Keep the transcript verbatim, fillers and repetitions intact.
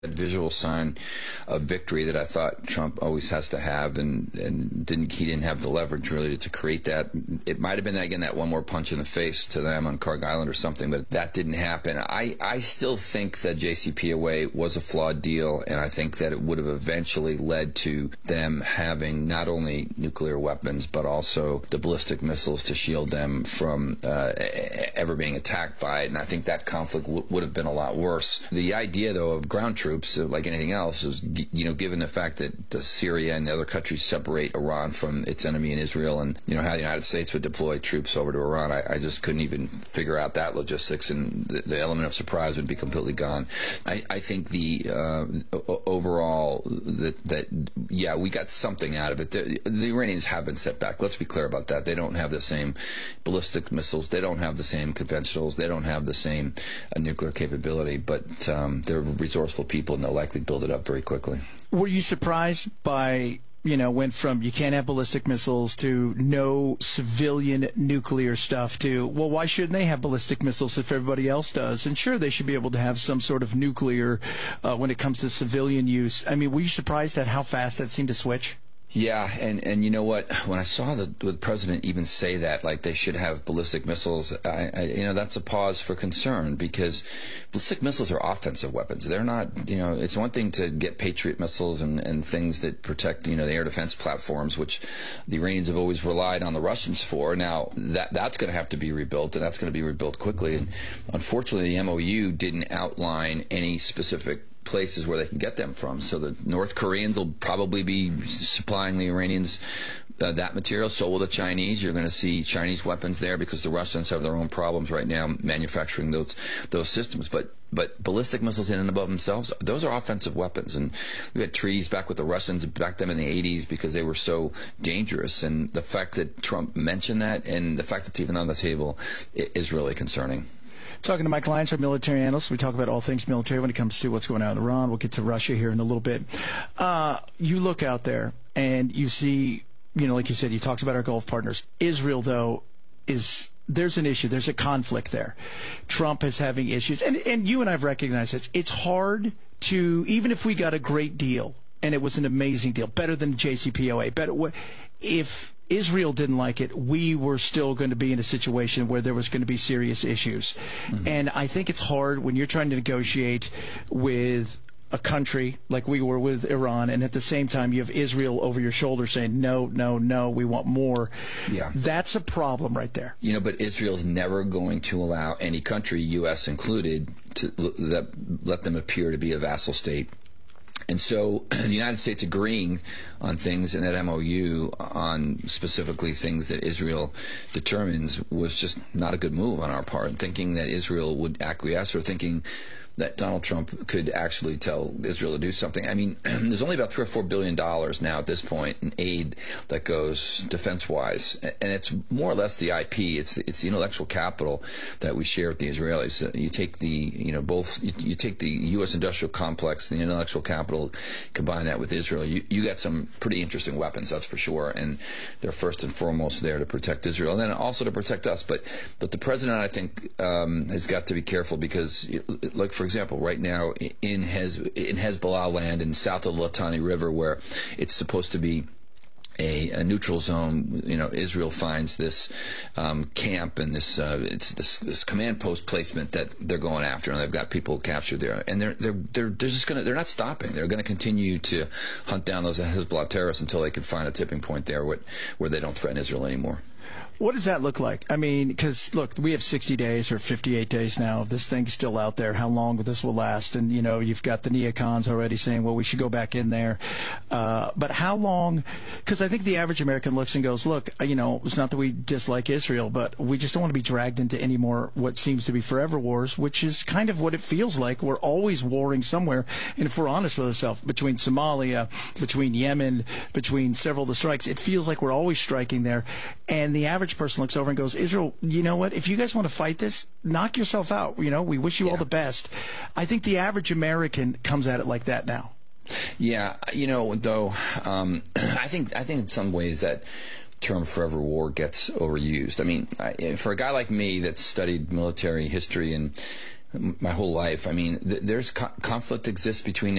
A visual sign of victory that I thought Trump always has to have, and, and didn't he didn't have the leverage really to create that. It might have been, again, that one more punch in the face to them on Carg Island or something, but that didn't happen. I, I still think that J C P O A was a flawed deal, and I think that it would have eventually led to them having not only nuclear weapons, but also the ballistic missiles to shield them from uh, ever being attacked by it, and I think that conflict w- would have been a lot worse. The idea, though, of ground troops, like anything else, is, you know, given the fact that Syria and the other countries separate Iran from its enemy in Israel, and, you know, how the United States would deploy troops over to Iran, I, I just couldn't even figure out that logistics, and the, the element of surprise would be completely gone. I, I think the uh, overall, that, that, yeah, we got something out of it. The, the Iranians have been set back. Let's be clear about that. They don't have the same ballistic missiles. They don't have the same conventionals. They don't have the same uh, nuclear capability, but um, they're resourceful people, and they'll likely build it up very quickly. Were you surprised by, you know, went from you can't have ballistic missiles to no civilian nuclear stuff to, well, why shouldn't they have ballistic missiles if everybody else does? And sure, they should be able to have some sort of nuclear uh, when it comes to civilian use. I mean, were you surprised at how fast that seemed to switch? Yeah, and, and you know what? When I saw the, the president even say that, like they should have ballistic missiles, I, I, you know, that's a pause for concern, because ballistic missiles are offensive weapons. They're not, you know, it's one thing to get Patriot missiles and, and things that protect, you know, the air defense platforms, which the Iranians have always relied on the Russians for. Now, that that's going to have to be rebuilt, and that's going to be rebuilt quickly. And unfortunately, the M O U didn't outline any specific places where they can get them from. So the North Koreans will probably be supplying the Iranians uh, that material. So will the Chinese. You're going to see Chinese weapons there, because the Russians have their own problems right now manufacturing those those systems. But but ballistic missiles in and above themselves, those are offensive weapons. And we had treaties back with the Russians back then in the eighties because they were so dangerous. And the fact that Trump mentioned that, and the fact that it's even on the table, is really concerning. Talking to my clients, our military analysts, we talk about all things military when it comes to what's going on in Iran. We'll get to Russia here in a little bit. Uh, you look out there and you see, you know, like you said, you talked about our Gulf partners. Israel, though, is there's an issue. There's a conflict there. Trump is having issues. And, and you and I have recognized this. It's hard to, even if we got a great deal, and it was an amazing deal, better than J C P O A, better, if Israel didn't like it, we were still going to be in a situation where there was going to be serious issues. Mm-hmm. And I think it's hard when you're trying to negotiate with a country like we were with Iran, and at the same time you have Israel over your shoulder saying, no, no, no, we want more. Yeah. That's a problem right there. You know, but Israel's never going to allow any country, U S included, to let, let them appear to be a vassal state. And so the United States agreeing on things in that M O U on specifically things that Israel determines was just not a good move on our part. And thinking that Israel would acquiesce, or thinking that Donald Trump could actually tell Israel to do something. I mean, there's only about three or four billion dollars now at this point in aid that goes defense-wise, and it's more or less the I P. It's it's the intellectual capital that we share with the Israelis. Uh, you take the you know both you, you take the U S industrial complex, the intellectual capital, combine that with Israel. You you got some pretty interesting weapons, that's for sure, and they're first and foremost there to protect Israel, and then also to protect us. But but the president, I think, um, has got to be careful, because it, it, like for example, right now in Hez, in Hezbollah land in south of the Litani River, where it's supposed to be a, a neutral zone, you know, Israel finds this um, camp and this, uh, it's this this command post placement that they're going after, and they've got people captured there, and they're they're they're, they're just going to they're not stopping. They're going to continue to hunt down those Hezbollah terrorists until they can find a tipping point there where, where they don't threaten Israel anymore. What does that look like? I mean, because, look, we have sixty days or fifty-eight days now. This thing's still out there. How long this will last? And, you know, you've got the neocons already saying, well, we should go back in there. Uh, but how long? Because I think the average American looks and goes, look, you know, it's not that we dislike Israel, but we just don't want to be dragged into any more what seems to be forever wars, which is kind of what it feels like. We're always warring somewhere. And if we're honest with ourselves, between Somalia, between Yemen, between several of the strikes, it feels like we're always striking there. And the average person looks over and goes, Israel, you know what? If you guys want to fight this, knock yourself out. You know, we wish you yeah. all the best. I think the average American comes at it like that now. Yeah, you know, though, um, I think I think in some ways that term forever war gets overused. I mean, I, for a guy like me that's studied military history and my whole life. I mean, th- there's co- conflict exists between